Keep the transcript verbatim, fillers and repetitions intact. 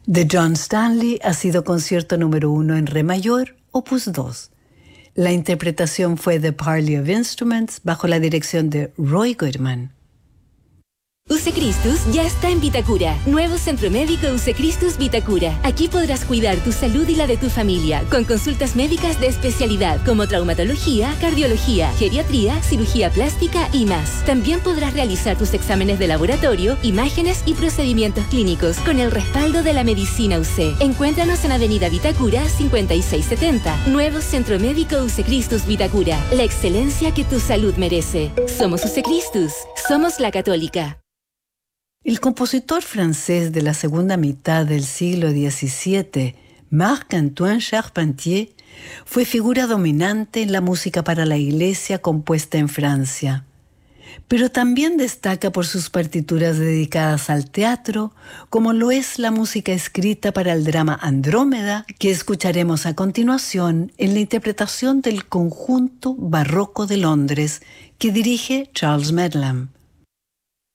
De John Stanley ha sido concierto número uno en re mayor, opus dos. La interpretación fue The Parley of Instruments bajo la dirección de Roy Goodman. U C Christus ya está en Vitacura. Nuevo Centro Médico U C Christus Vitacura. Aquí podrás cuidar tu salud y la de tu familia con consultas médicas de especialidad como traumatología, cardiología, geriatría, cirugía plástica y más. También podrás realizar tus exámenes de laboratorio, imágenes y procedimientos clínicos con el respaldo de la medicina U C. Encuéntranos en Avenida Vitacura cincuenta y seis setenta. Nuevo Centro Médico U C Christus Vitacura. La excelencia que tu salud merece. Somos U C Christus. Somos la Católica. El compositor francés de la segunda mitad del siglo diecisiete, Marc-Antoine Charpentier, fue figura dominante en la música para la iglesia compuesta en Francia, pero también destaca por sus partituras dedicadas al teatro, como lo es la música escrita para el drama Andrómeda, que escucharemos a continuación en la interpretación del Conjunto Barroco de Londres, que dirige Charles Medlam.